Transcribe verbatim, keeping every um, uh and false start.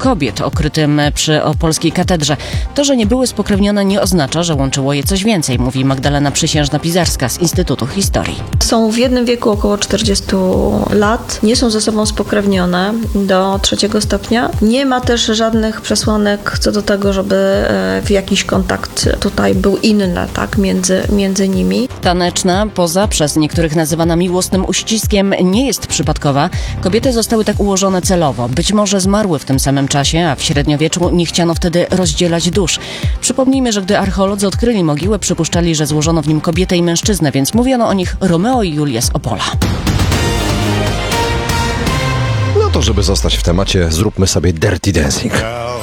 kobiet okrytym przy opolskiej katedrze. To, że nie były spokrewnione, nie oznacza, że łączyło je coś więcej, mówi Magdalena Przysiężna-Pizarska z Instytutu Historii. Są w jednym wieku około czterdziestu lat, nie są ze sobą spokrewnione do trzeciego stopnia. Nie ma też żadnych przesłanek co do tego, żeby w jakiś kontakt tutaj był inny, tak, między, między nimi. Taneczna poza, przez niektórych nazywana miłosnym uściskiem, nie jest przypadkowa. Kobiety zostały tak ułożone celowo. Być może zmarły w tym samym czasie, a w średniowieczu nie chciano wtedy rozdzielać dusz. Przypomnijmy, że gdy archeolodzy odkryli mogiłę, przypuszczali, że złożono w nim kobietę i mężczyznę, więc mówiono o nich Romeo i Julię z Opola. No to żeby zostać w temacie, zróbmy sobie Dirty Dancing.